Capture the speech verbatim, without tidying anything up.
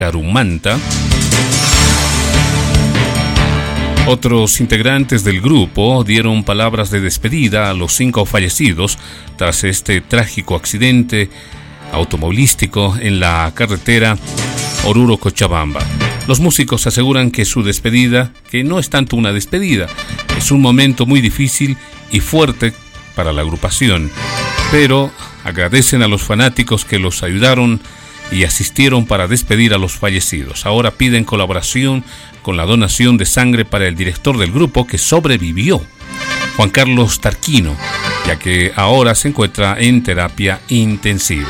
Carumanta. Otros integrantes del grupo dieron palabras de despedida a los cinco fallecidos tras este trágico accidente automovilístico en la carretera Oruro-Cochabamba. Los músicos aseguran que su despedida, que no es tanto una despedida, es un momento muy difícil y fuerte para la agrupación, pero agradecen a los fanáticos que los ayudaron y asistieron para despedir a los fallecidos. Ahora piden colaboración con la donación de sangre para el director del grupo que sobrevivió, Juan Carlos Tarquino, ya que ahora se encuentra en terapia intensiva.